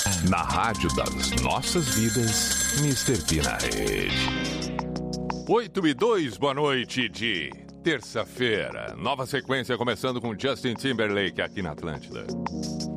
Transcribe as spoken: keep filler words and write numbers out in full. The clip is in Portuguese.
Na rádio das nossas vidas, mister P na rede. oito e dois, boa noite de terça-feira. Nova sequência começando com Justin Timberlake aqui na Atlântida.